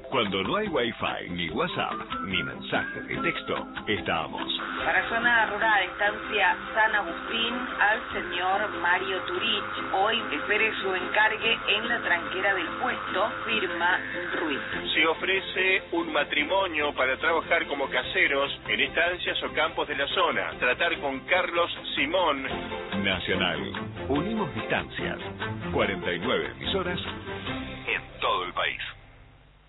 Cuando no hay Wi-Fi, ni WhatsApp, ni mensajes de texto, estamos. Para zona rural, estancia San Agustín, al señor Mario Turich. Hoy espere su encargue en la tranquera del puesto, firma Ruiz. Se ofrece un matrimonio para trabajar como caseros en estancias o campos de la zona. Tratar con Carlos Simón. Nacional. Unimos distancias. 49 emisoras en todo el país.